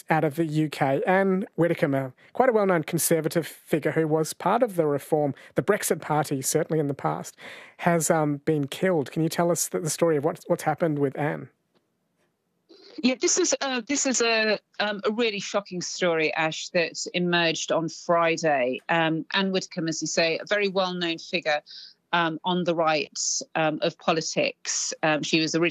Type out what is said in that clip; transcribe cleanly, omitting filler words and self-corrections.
out of the UK. Anne Widdecombe, quite a well-known Conservative figure who was part of the Reform, the Brexit Party, certainly in the past, has been killed. Can you tell us the story of what's happened with Anne? Yeah, this is a really shocking story, Ash, that emerged on Friday. Anne Widdecombe, as you say, a very well-known figure on the right of politics. She was originally